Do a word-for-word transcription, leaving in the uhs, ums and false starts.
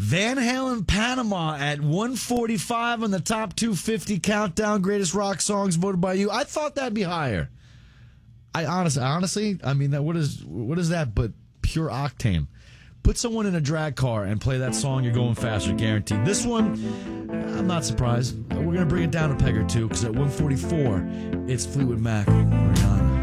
Van Halen Panama at one forty-five on the top two fifty countdown, greatest rock songs voted by you. I thought that'd be higher. I honestly, honestly, I mean, that what is what is that but pure octane? Put someone in a drag car and play that song, you're going faster, guaranteed. This one, I'm not surprised. We're going to bring it down a peg or two because at one forty-four, it's Fleetwood Mac. Rihanna.